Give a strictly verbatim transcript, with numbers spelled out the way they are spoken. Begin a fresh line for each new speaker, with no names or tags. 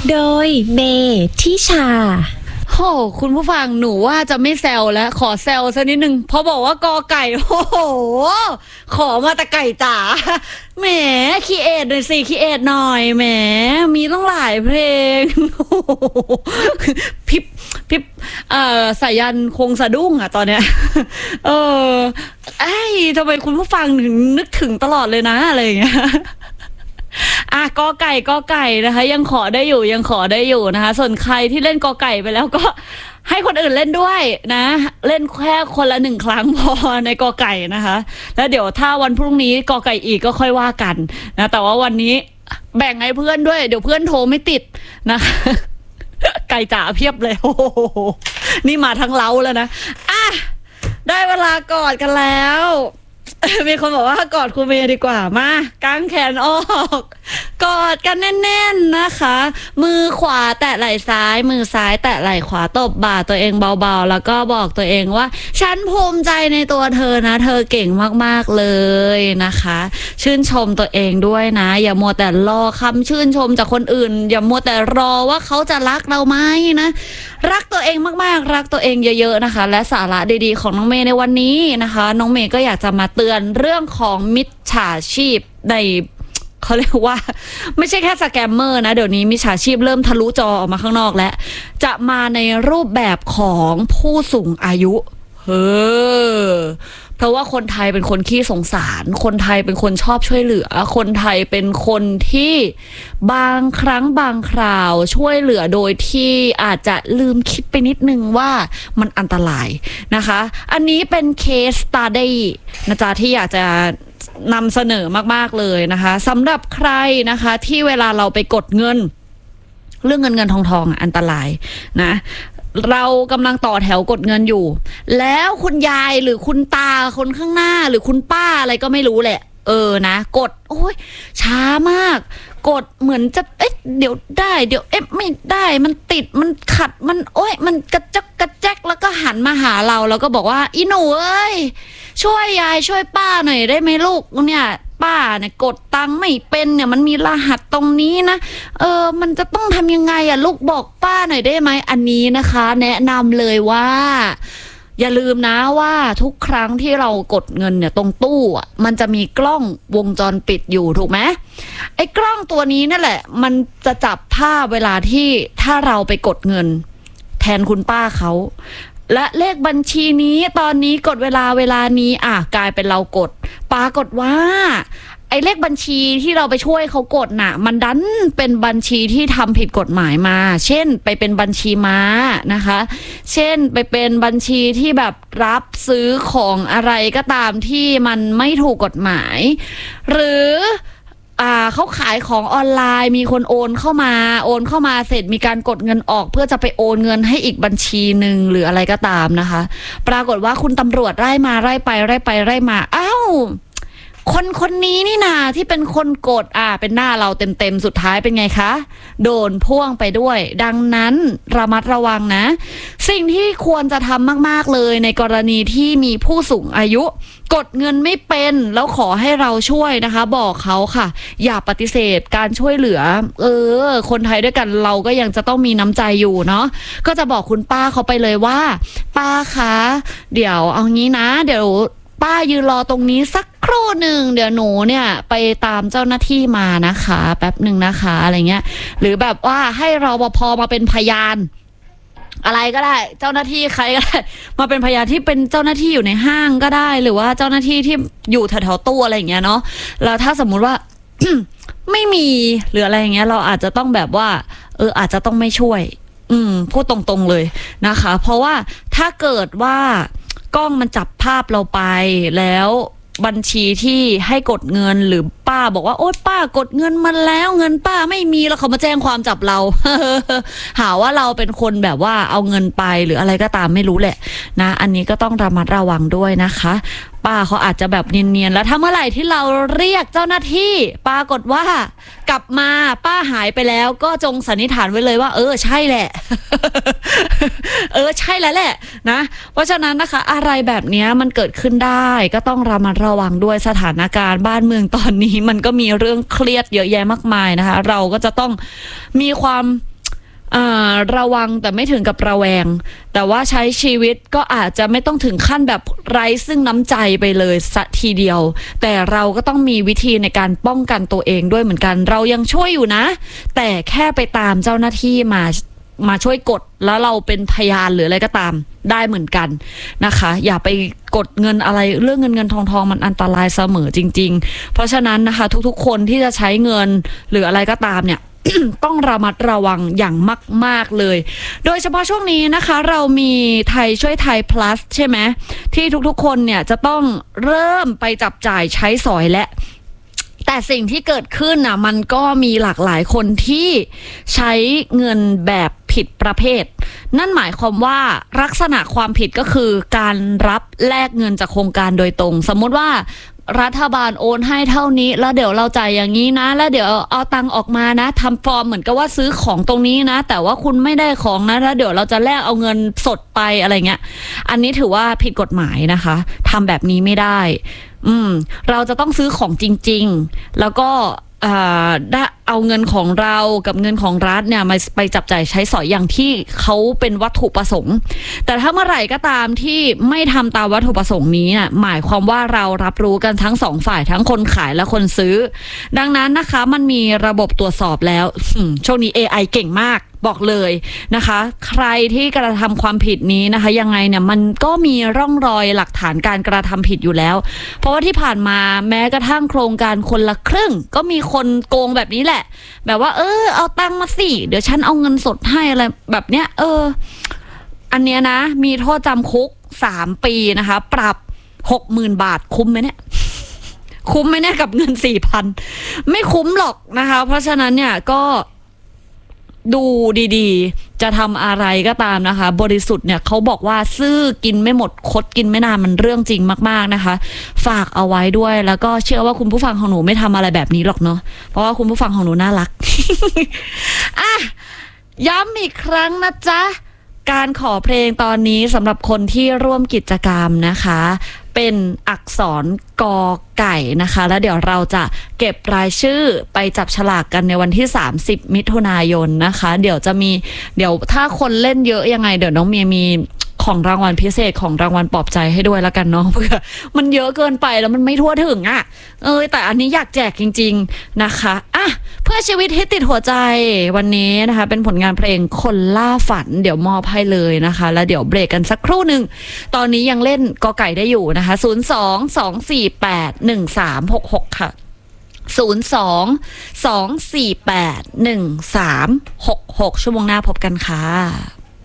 โดยเบทิชา
โอ้คุณผู้ฟังหนูว่าจะไม่แซวแล้วขอแซวสักนิดนึงเพราะบอกว่ากอไก่โอ้โหขอมาแต่ไก่จ๋าแหมคีเอทหน่อยสิคีเอทหน่อยแหมมีต้องหลายเพลงพิบพิบเอ่อสายันคงสะดุ้งอ่ะตอนเนี้ยเออไอ้ทำไมคุณผู้ฟังถึงนึกถึงตลอดเลยนะอะไรอย่างเงี้ยอ่ะกอไก่กอไก่นะคะยังขอได้อยู่ยังขอได้อยู่นะคะส่วนใครที่เล่นกอไก่ไปแล้วก็ให้คนอื่นเล่นด้วยนะเล่นแค่คนละหนึ่งครั้งพอในกอไก่นะคะแล้วเดี๋ยวถ้าวันพรุ่งนี้กอไก่อีกก็ค่อยว่ากันนะแต่ว่าวันนี้แบ่งให้เพื่อนด้วยเดี๋ยวเพื่อนโทรไม่ติดนะคะไก่จ๋าเพียบเลยโอ้โหนี่มาทั้งเล้าแล้วนะอ่ะได้เวลากอดกันแล้วมีคนบอกว่ากอดครูเมย์ดีกว่ามากางแขนออกกอดกันแน่นๆนะคะมือขวาแตะไหล่ซ้ายมือซ้ายแตะไหล่ขวาตบบ่าตัวเองเบาๆแล้วก็บอกตัวเองว่าฉันภูมิใจในตัวเธอนะเธอเก่งมากๆเลยนะคะชื่นชมตัวเองด้วยนะอย่ามัวแต่รอคำชื่นชมจากคนอื่นอย่ามัวแต่รอว่าเขาจะรักเราไหมนะรักตัวเองมากๆรักตัวเองเยอะๆนะคะและสาระดีๆของน้องเมย์ในวันนี้นะคะน้องเมย์ก็อยากจะมาเตือนเรื่องของมิจฉาชีพในเขาเรียกว่าไม่ใช่แค่สแกมเมอร์นะเดี๋ยวนี้มิจฉาชีพเริ่มทะลุจอออกมาข้างนอกแล้วจะมาในรูปแบบของผู้สูงอายุเฮ้อเพราะว่าคนไทยเป็นคนขี้สงสารคนไทยเป็นคนชอบช่วยเหลือคนไทยเป็นคนที่บางครั้งบางคราวช่วยเหลือโดยที่อาจจะลืมคิดไปนิดนึงว่ามันอันตรายนะคะอันนี้เป็นเคสสตั๊ดดี้นะจ๊ะที่อยากจะนำเสนอมากๆเลยนะคะสำหรับใครนะคะที่เวลาเราไปกดเงินเรื่องเงินเงินทองทองอันตรายนะเรากำลังต่อแถวกดเงินอยู่แล้วคุณยายหรือคุณตาคนข้างหน้าหรือคุณป้าอะไรก็ไม่รู้แหละเออนะกดโอ้ยช้ามากกดเหมือนจะเอ๊ะเดี๋ยวได้เดี๋ยวเอ๊ะไม่ได้มันติดมันขัดมันโอ้ยมันกระจักกระแจกแล้วก็หันมาหาเราแล้วก็บอกว่าอีหนูเอ้ยช่วยยายช่วยป้าหน่อยได้ไหมลูกเนี่ยป้าเนี่ยกดตังค์ไม่เป็นเนี่ยมันมีรหัสตรงนี้นะเออมันจะต้องทำยังไงอะลูกบอกป้าหน่อยได้ไหมอันนี้นะคะแนะนำเลยว่าอย่าลืมนะว่าทุกครั้งที่เรากดเงินเนี่ยตรงตู้อ่ะมันจะมีกล้องวงจรปิดอยู่ถูกไหมไอ้กล้องตัวนี้นั่นแหละมันจะจับภาพเวลาที่ถ้าเราไปกดเงินแทนคุณป้าเขาและเลขบัญชีนี้ตอนนี้กดเวลาเวลานี้อ่ะกลายเป็นเรากดปรากฏว่าไอ้เลขบัญชีที่เราไปช่วยเขากดน่ะมันดันเป็นบัญชีที่ทำผิดกฎหมายมาเช่นไปเป็นบัญชีม้านะคะเช่นไปเป็นบัญชีที่แบบรับซื้อของอะไรก็ตามที่มันไม่ถูกกฎหมายหรืออ่าเขาขายของออนไลน์มีคนโอนเข้ามาโอนเข้ามาเสร็จมีการกดเงินออกเพื่อจะไปโอนเงินให้อีกบัญชีหนึ่งหรืออะไรก็ตามนะคะปรากฏว่าคุณตำรวจไล่มาไล่ไปไล่ไปไล่มาอ้าวคนคนนี้นี่นาที่เป็นคนกดอ่าเป็นหน้าเราเต็มๆสุดท้ายเป็นไงคะโดนพ่วงไปด้วยดังนั้นระมัดระวังนะสิ่งที่ควรจะทำมากๆเลยในกรณีที่มีผู้สูงอายุกดเงินไม่เป็นแล้วขอให้เราช่วยนะคะบอกเขาค่ะอย่าปฏิเสธการช่วยเหลือเออคนไทยด้วยกันเราก็ยังจะต้องมีน้ำใจอยู่เนาะก็จะบอกคุณป้าเขาไปเลยว่าป้าคะเดี๋ยวเอางี้นะเดี๋ยวป้ายืนรอตรงนี้สักครู่หนึ่งเดี๋ยวหนูเนี่ยไปตามเจ้าหน้าที่มานะคะแป๊บหนึ่งนะคะอะไรเงี้ยหรือแบบว่าให้รปภมาเป็นพยานอะไรก็ได้เจ้าหน้าที่ใครก็ได้มาเป็นพยานที่เป็นเจ้าหน้าที่อยู่ในห้างก็ได้หรือว่าเจ้าหน้าที่ที่อยู่แถวๆตู้อะไรอย่างเงี้ยเนาะแล้วถ้าสมมุติว่า ไม่มีหรืออะไรอย่างเงี้ยเราอาจจะต้องแบบว่าเอออาจจะต้องไม่ช่วยอืมพูดตรงๆเลยนะคะเพราะว่าถ้าเกิดว่ากล้องมันจับภาพเราไปแล้วบัญชีที่ให้กดเงินหรือป้าบอกว่าโอ๊ยป้ากดเงินมาแล้วเงินป้าไม่มีแล้วเขามาแจ้งความจับเรา หาว่าเราเป็นคนแบบว่าเอาเงินไปหรืออะไรก็ตามไม่รู้แหละนะอันนี้ก็ต้องระมัดระวังด้วยนะคะป้าเขาอาจจะแบบเนียนๆแล้วถ้าเมื่อไหร่ที่เราเรียกเจ้าหน้าที่ปรากฏว่ากลับมาป้าหายไปแล้วก็จงสันนิษฐานไว้เลยว่าเออใช่แหละ เออใช่แล้วแหละนะเพราะฉะนั้นนะคะอะไรแบบนี้มันเกิดขึ้นได้ก็ต้องระมัดระวังด้วยสถานการณ์บ้านเมืองตอนนี้มันก็มีเรื่องเครียดเยอะแยะมากมายนะคะเราก็จะต้องมีความอ่าระวังแต่ไม่ถึงกับระแวงแต่ว่าใช้ชีวิตก็อาจจะไม่ต้องถึงขั้นแบบไร้ซึ่งน้ำใจไปเลยสักทีเดียวแต่เราก็ต้องมีวิธีในการป้องกันตัวเองด้วยเหมือนกันเรายังช่วยอยู่นะแต่แค่ไปตามเจ้าหน้าที่มามาช่วยกดแล้วเราเป็นพยานหรืออะไรก็ตามได้เหมือนกันนะคะอย่าไปกดเงินอะไรเรื่องเงินเงินทองทองมันอันตรายเสมอจริงๆเพราะฉะนั้นนะคะทุกๆคนที่จะใช้เงินหรืออะไรก็ตามเนี่ย ต้องระมัดระวังอย่างมากๆเลยโดยเฉพาะช่วงนี้นะคะเรามีไทยช่วยไทย plus ใช่ไหมที่ทุกๆคนเนี่ยจะต้องเริ่มไปจับจ่ายใช้สอยและแต่สิ่งที่เกิดขึ้นน่ะมันก็มีหลากหลายคนที่ใช้เงินแบบผิดประเภทนั่นหมายความว่าลักษณะความผิดก็คือการรับแลกเงินจากโครงการโดยตรงสมมติว่ารัฐบาลโอนให้เท่านี้แล้วเดี๋ยวเราจ่ายอย่างนี้นะแล้วเดี๋ยวเอาตังค์ออกมานะทำฟอร์มเหมือนกับว่าซื้อของตรงนี้นะแต่ว่าคุณไม่ได้ของนะแล้วเดี๋ยวเราจะแลกเอาเงินสดไปอะไรเงี้ยอันนี้ถือว่าผิดกฎหมายนะคะทำแบบนี้ไม่ได้อืมเราจะต้องซื้อของจริงๆแล้วก็ได้เอาเงินของเรากับเงินของรัฐเนี่ยมาไปจับจ่ายใช้สอยอย่างที่เขาเป็นวัตถุประสงค์แต่ถ้าเมื่อไหร่ก็ตามที่ไม่ทำตามวัตถุประสงค์นี้น่ะหมายความว่าเรารับรู้กันทั้งสองฝ่ายทั้งคนขายและคนซื้อดังนั้นนะคะมันมีระบบตรวจสอบแล้วช่วงนี้ เอ ไอ เก่งมากบอกเลยนะคะใครที่กระทำความผิดนี้นะคะยังไงเนี่ยมันก็มีร่องรอยหลักฐานการกระทำผิดอยู่แล้วเพราะว่าที่ผ่านมาแม้กระทั่งโครงการคนละครึ่งก็มีคนโกงแบบนี้แหละแบบว่าเออเอาตังค์มาสิเดี๋ยวฉันเอาเงินสดให้อะไรแบบเนี้ยเอออันเนี้ยนะมีโทษจำคุกสามปีนะคะปรับหกหมื่นบาทคุ้มไหมเนี่ยคุ้มไหมเนี่ยกับเงินสี่พันไม่คุ้มหรอกนะคะเพราะฉะนั้นเนี่ยก็ดูดีๆจะทำอะไรก็ตามนะคะบริสุทธิ์เนี่ยเขาบอกว่าซื้อกินไม่หมดคดกินไม่นานมันเรื่องจริงมากๆนะคะฝากเอาไว้ด้วยแล้วก็เชื่อว่าคุณผู้ฟังของหนูไม่ทำอะไรแบบนี้หรอกเนาะเพราะว่าคุณผู้ฟังของหนูน่ารัก อ่ะย้ำอีกครั้งนะจ๊ะการขอเพลงตอนนี้สำหรับคนที่ร่วมกิจกรรมนะคะเป็นอักษรกอไก่นะคะแล้วเดี๋ยวเราจะเก็บรายชื่อไปจับฉลากกันในวันที่สามสิบมิถุนายนนะคะเดี๋ยวจะมีเดี๋ยวถ้าคนเล่นเยอะยังไงเดี๋ยวน้องเมียมีของรางวัลพิเศษของรางวัลปลอบใจให้ด้วยแล้วกันเนาะเพื่อมันเยอะเกินไปแล้วมันไม่ทั่วถึงอ่ะเออแต่อันนี้อยากแจกจริงๆนะคะอ่ะเพื่อชีวิตที่ติดหัวใจวันนี้นะคะเป็นผลงานเพลงคนล่าฝันเดี๋ยวมอบให้เลยนะคะแล้วเดี๋ยวเบรกกันสักครู่หนึ่งตอนนี้ยังเล่นกอไก่ได้อยู่นะคะศูนย์ สอง สอง สี่ แปด หนึ่ง สาม หก หกค่ะศูนย์ สอง สอง สี่ แปด หนึ่ง สาม หก หกชั่วโมงหน้าพบกันค่ะ